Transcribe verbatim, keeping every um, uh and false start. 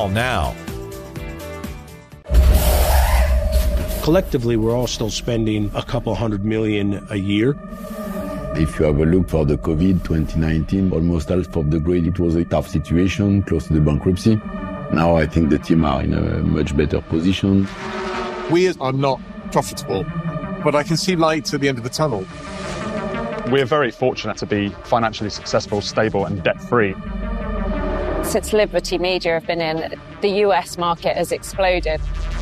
Call now. Collectively, we're all still spending a couple hundred million a year. If you have a look for the COVID twenty nineteen, almost half of the grade, it was a tough situation, close to the bankruptcy. Now I think the team are in a much better position. We are not profitable, but I can see light at the end of the tunnel. We're very fortunate to be financially successful, stable and debt-free. Since Liberty Media have been in, the U S market has exploded.